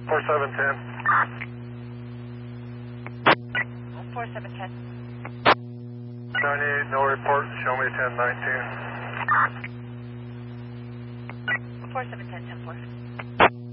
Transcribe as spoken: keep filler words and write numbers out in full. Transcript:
four seven ten. four seven ten. ninety-eight, no report. Show me ten nineteen. four seven ten, ten four.